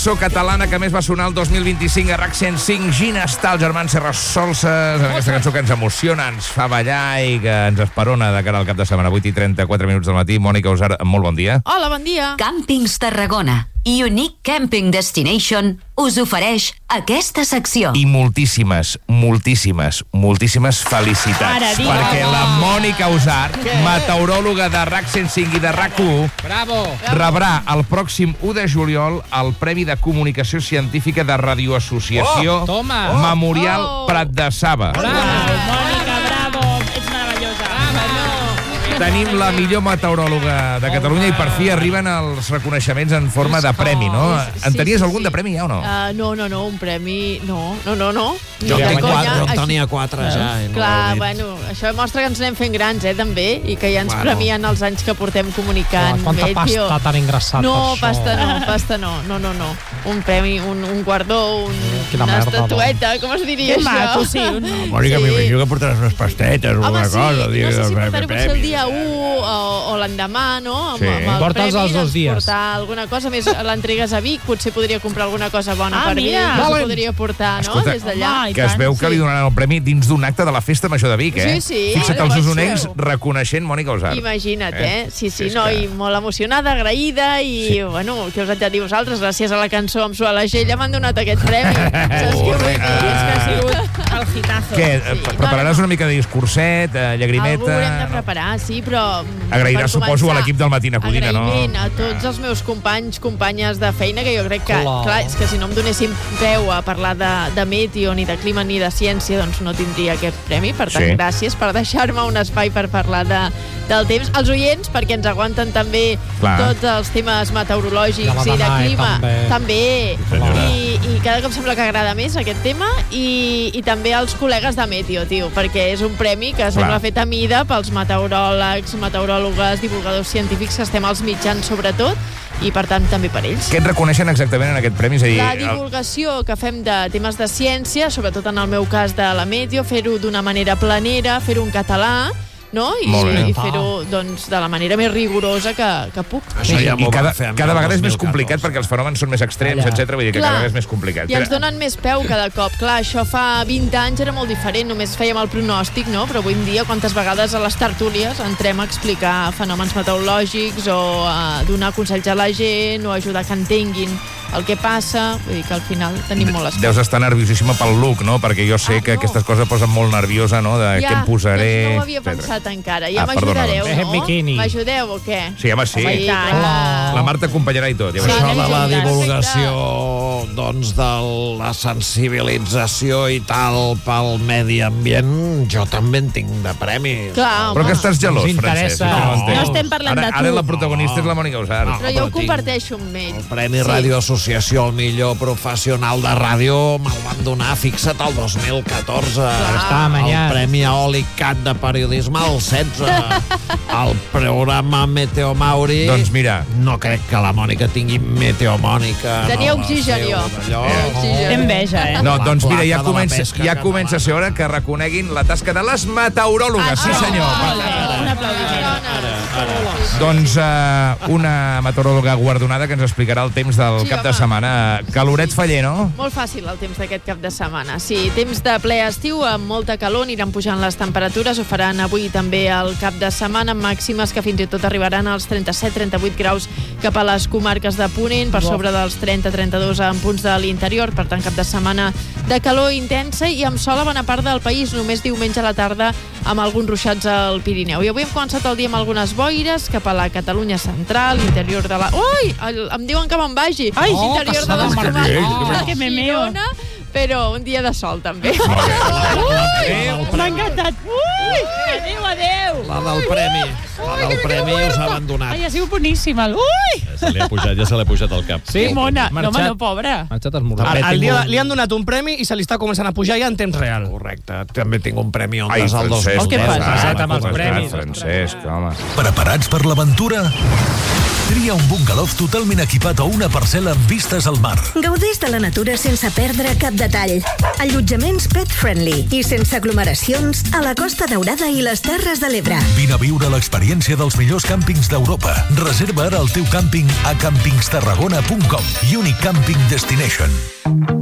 Catalana que més va sonar el 2025 a RAC 105, Gina està, els germans Serra Solses, en aquesta cançó que ens emociona, ens fa ballar i que ens esperona de cara al cap de setmana. 8:34 del matí. Mònica Usar, molt bon dia. Hola, bon dia. Càmpings Tarragona, Unique Camping Destination, us ofereix aquesta secció. I moltíssimes felicitats. Ara, perquè la Mònica Usar, meteoròloga de RAC 105 i de RAC1, rebrà el pròxim 1 de juliol el Premi de Comunicació Científica de Radioassociació Memorial Prat de Saba. Mònica, bravo. Ets meravellosa. Tenim la millor meteoròloga de Catalunya i per fi arriben els reconeixements en forma de premi, no? En tenies algun de premi ja o no? No, un premi... No. Jo en tenia 4 ja. Clar, bueno, això mostra que ens anem fent grans, també, i que ja ens premien els anys que portem comunicant. Quanta pasta t'han ingressat per això? Pasta no. Un premi, un guardó, una estatueta, com es diria això? Que maco, sí. Mònica, m'imagino que portaràs unes pastetes o alguna cosa. No sé si portar-ho potser el dia 1 o l'endemà, no? Porta'ls els 2 dies. Portar alguna cosa més, l'entregues a Vic, potser podria comprar alguna cosa bona per Vic, que podria portar, no? Des d'allà. Que es veu que li donaran el premi dins d'un acte de la Festa Major de Vic, Sí. Fixa't els usonencs reconeixent Mònica Usar. Imagina't, Sí, i molt emocionada, agraïda, i, bueno, què us haig de dir vosaltres? Gràcies a la cançó amb Suela Gella m'han donat aquest premi. Saps què vull dir? És que ha sigut el hitazo. Què? Prepararàs una mica de discurset, llagrimeta? Algú haurem de preparar, sí, però... Agrairàs, suposo, a l'equip del Matina Codina, no? Agraïment a tots els meus companys, companyes de feina, que jo crec que, clar, és que si no em donessin peu a parlar de meteo, ni de clima, ni de ciència, doncs no tindria aquest premi. Per tant, gràcies per deixar-me un espai per parlar del temps. Els oients, perquè ens aguanten també tots els temes meteorològics i de clima. També. I cada cop sembla que agrada més aquest tema. I també als col·legues de meteo, perquè és un premi que sembla fet a mida pels meteoròlegs, meteoròlogues, divulgadors científics que estem als mitjans, sobretot, i per tant també per ells. Què et reconeixen exactament en aquest premi? És a dir, la divulgació que fem de temes de ciència, sobretot en el meu cas de la meteo, fer-ho d'una manera planera, fer-ho en català, no? I fer-ho doncs, de la manera més rigorosa que puc. Això ja cada vegada és més complicat perquè els fenòmens són més extrems, etc. Vull dir que cada vegada és més complicat. I ens donen més peu cada cop. Clar, això fa 20 anys era molt diferent, només fèiem el pronòstic, no? Però avui en dia, quantes vegades a les tertúlies entrem a explicar fenòmens meteorològics o a donar consells a la gent o ajudar que entenguin el que passa, vull dir que al final tenim molt espai. Deus estar nerviosíssima pel look, no? Perquè jo sé que aquestes coses posen molt nerviosa, no? De què em posaré... No ho havia pensat encara. Ja m'ajudareu, no? M'ajudeu o què? Sí, home, sí. La Marta acompanyarà i tot. Això de la divulgació, doncs, de la sensibilització i tal pel medi ambient, jo també en tinc de premis. Però que estàs gelós, Francesc. No estem parlant de tu. Ara la protagonista és la Mònica Usar. Però jo ho comparteixo amb ell. El Premi Ràdio Associació al millor professional de ràdio me'l van donar, fixa't, el 2014. El Premi Eòlic Cat de Periodisme el 16. El programa Meteo Mauri. Doncs mira, no crec que la Mònica tingui Meteo Mònica. Tenia oxigen, jo. Enveja, No, doncs mira, ja comença a ser hora que reconeguin la tasca de les meteoròlogues. Sí, senyor. Un aplaudiment. Doncs una meteoròloga guardonada que ens explicarà el temps del cap de setmana. Caloret faller, no? Molt fàcil el temps d'aquest cap de setmana. Sí, temps de ple estiu amb molta calor, aniran pujant les temperatures, ho faran avui també el cap de setmana, amb màximes que fins i tot arribaran als 37-38 graus cap a les comarques de Ponent, per sobre dels 30-32 en punts de l'interior. Per tant, cap de setmana de calor intensa i amb sol a bona part del país, només diumenge a la tarda amb alguns ruixats al Pirineu. I avui hem començat el dia amb algunes boires cap a la Catalunya central, interior de la... Ui! Em diuen que me'n vagi. Interior de les comarques de Girona, però un dia de sol també. M'ha encantat. Adéu. La del premi us ha abandonat. Ai, ha sigut boníssima. Ja se l'ha pujat al cap. Sí, mona. No, pobra. Li han donat un premi i se li està començant a pujar ja en temps real. Correcte. També tinc un premi Ondas al 2000. Què passa? Francesc, home. Preparats per l'aventura? Tria un bungalow totalment equipat o una parcel·la amb vistes al mar. Gaudeix de la natura sense perdre cap detall. Allotjaments pet friendly i sense aglomeracions a la Costa Daurada i les Terres de l'Ebre. Vine a viure l'experiència dels millors càmpings d'Europa. Reserva ara el teu càmping a campingstarragona.com. Unique Camping Destination.